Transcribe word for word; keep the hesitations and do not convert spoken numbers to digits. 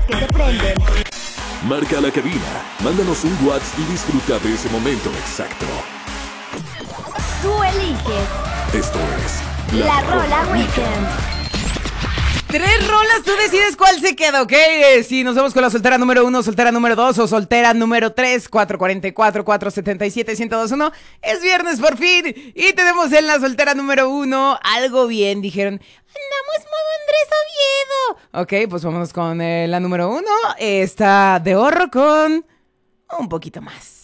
que te prenden. Marca la cabina, mándanos un WhatsApp y disfruta de ese momento exacto. Tú eliges. Esto es La, la Rola Weekend. Tres rolas, tú decides cuál se queda, ¿ok? Si nos vamos con la soltera número uno, soltera número dos o soltera número tres, cuatro cuatro cuatro, cuatro siete siete, uno cero dos uno. Es viernes por fin y tenemos en la soltera número uno algo bien. Dijeron, andamos modo Andrés Oviedo. Ok, pues vámonos con eh, la número uno. Está de horror con un poquito más.